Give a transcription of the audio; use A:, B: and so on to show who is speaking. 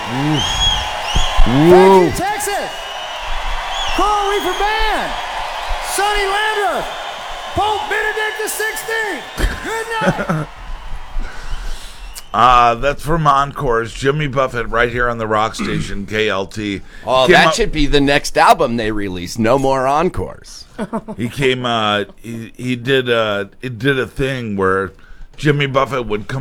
A: Thank you, Texas. Coral Reefer Band. Sonny Landreth. Pope Benedict XVI. Good night.
B: That's from Encores. Jimmy Buffett right here on the rock station, KLT.
C: Oh, that should be the next album they release. No more encores.
B: He came, he did a thing where Jimmy Buffett would come